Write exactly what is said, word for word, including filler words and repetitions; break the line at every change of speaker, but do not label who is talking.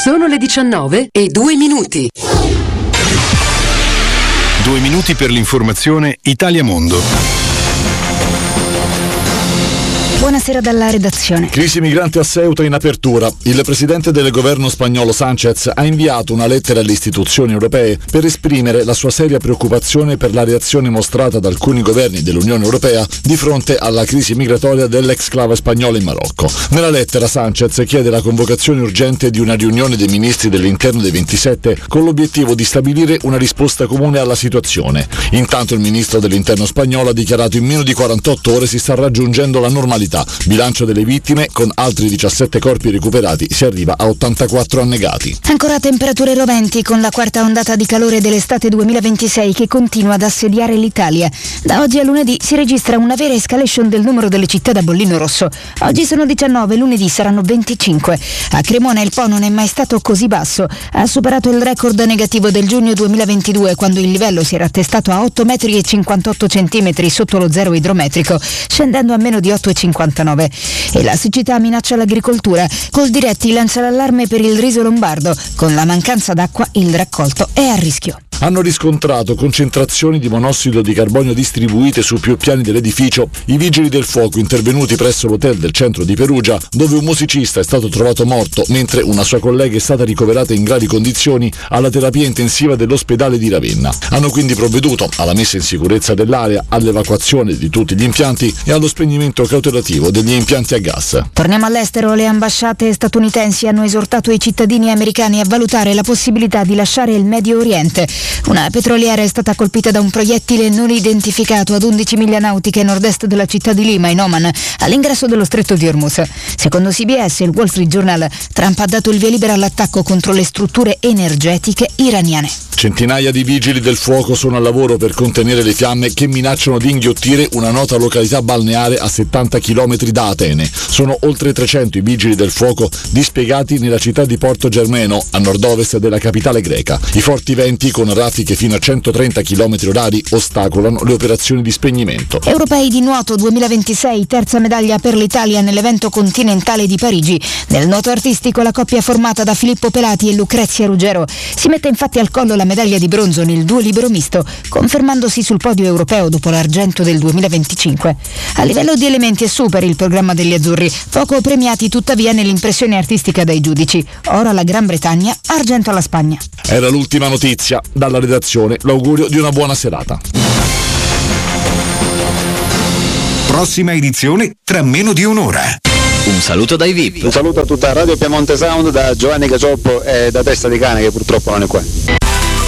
Sono le diciannove e due minuti.
Due minuti per l'informazione Italia Mondo.
Buonasera dalla redazione.
Crisi migranti a Ceuta in apertura. Il presidente del governo spagnolo Sánchez ha inviato una lettera alle istituzioni europee per esprimere la sua seria preoccupazione per la reazione mostrata da alcuni governi dell'Unione Europea di fronte alla crisi migratoria dell'exclave spagnola in Marocco. Nella lettera Sánchez chiede la convocazione urgente di una riunione dei ministri dell'interno dei ventisette con l'obiettivo di stabilire una risposta comune alla situazione. Intanto il ministro dell'interno spagnolo ha dichiarato in meno di quarantotto ore si sta raggiungendo la normalità. Bilancio delle vittime, con altri diciassette corpi recuperati, si arriva a ottantaquattro annegati.
Ancora temperature roventi con la quarta ondata di calore dell'estate duemilaventisei che continua ad assediare l'Italia. Da oggi a lunedì si registra una vera escalation del numero delle città da bollino rosso. Oggi sono diciannove, lunedì saranno venticinque. A Cremona il Po non è mai stato così basso. Ha superato il record negativo del giugno duemilaventidue, quando il livello si era attestato a otto metri e cinquantotto centimetri sotto lo zero idrometrico, scendendo a meno di otto e cinquantanove. E la siccità minaccia l'agricoltura. Coldiretti lancia l'allarme per il riso lombardo. Con la mancanza d'acqua il raccolto è a rischio.
Hanno riscontrato concentrazioni di monossido di carbonio distribuite su più piani dell'edificio i vigili del fuoco intervenuti presso l'hotel del centro di Perugia, dove un musicista è stato trovato morto mentre una sua collega è stata ricoverata in gravi condizioni alla terapia intensiva dell'ospedale di Ravenna. Hanno quindi provveduto alla messa in sicurezza dell'area, all'evacuazione di tutti gli impianti e allo spegnimento cautelativo degli impianti a gas.
Torniamo all'estero. Le ambasciate statunitensi hanno esortato i cittadini americani a valutare la possibilità di lasciare il Medio Oriente. Una petroliera è stata colpita da un proiettile non identificato ad undici miglia nautiche a nord-est della città di Lima, in Oman, all'ingresso dello stretto di Hormuz. Secondo C B S e il Wall Street Journal, Trump ha dato il via libera all'attacco contro le strutture energetiche iraniane.
Centinaia di vigili del fuoco sono al lavoro per contenere le fiamme che minacciano di inghiottire una nota località balneare a settanta chilometri da Atene. Sono oltre trecento i vigili del fuoco dispiegati nella città di Porto Germeno, a nord-ovest della capitale greca. I forti venti, con raffiche fino a centotrenta chilometri orari, ostacolano le operazioni di spegnimento.
Europei di nuoto duemilaventisei, terza medaglia per l'Italia nell'evento continentale di Parigi. Nel nuoto artistico la coppia formata da Filippo Pelati e Lucrezia Ruggero si mette infatti al collo la medaglia di bronzo nel duo libero misto, confermandosi sul podio europeo dopo l'argento del duemilaventicinque. A livello di elementi è super il programma degli azzurri, poco premiati tuttavia nell'impressione artistica dai giudici. Ora la Gran Bretagna, argento alla Spagna.
Era l'ultima notizia. Dalla redazione l'augurio di una buona serata.
Prossima edizione tra meno di un'ora.
Un saluto dai V I P.
Un saluto a tutta Radio Piemonte Sound da Giovanni Cacioppo e da Testa di Cane, che purtroppo non è qua.